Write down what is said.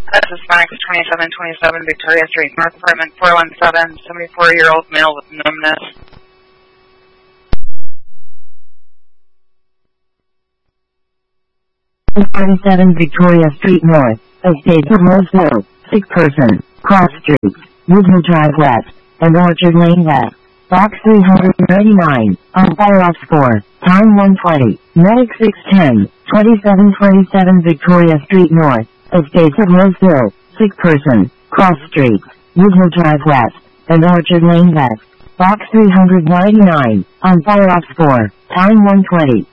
That's Hispanic 2727 Victoria Street, North Apartment 417, 74-year-old male with numbness. 37 Victoria Street North, Estate of Roseville, sick person, cross streets, Woodhill Drive West, and Orchard Lane West. Box 399, on fire off score, time 1:20, medic 610, 2727 Victoria Street North, Estate of Roseville, sick person, cross streets, Woodhill Drive West, and Orchard Lane West. Box 399, on fire off score, time 1:20.